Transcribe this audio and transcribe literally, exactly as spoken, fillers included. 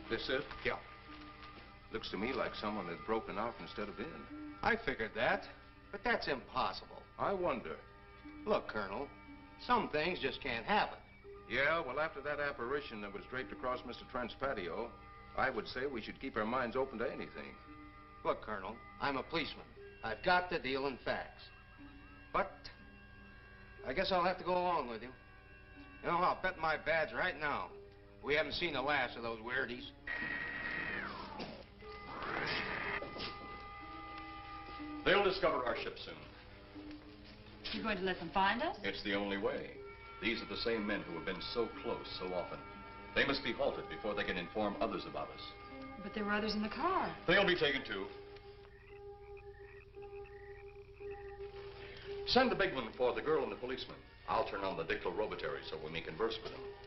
This it? Yeah. Looks to me like someone had broken out instead of in. I figured that, but that's impossible. I wonder. Look, Colonel, some things just can't happen. Yeah, well, after that apparition that was draped across Mister Trent's patio, I would say we should keep our minds open to anything. Look, Colonel, I'm a policeman. I've got to deal in facts. But I guess I'll have to go along with you. You know, I'll bet my badge right now we haven't seen the last of those weirdies. They'll discover our ship soon. You're going to let them find us? It's the only way. These are the same men who have been so close so often. They must be halted before they can inform others about us. But there were others in the car. They'll be taken too. Send the big one for the girl and the policeman. I'll turn on the dictal robotary so we may converse with them.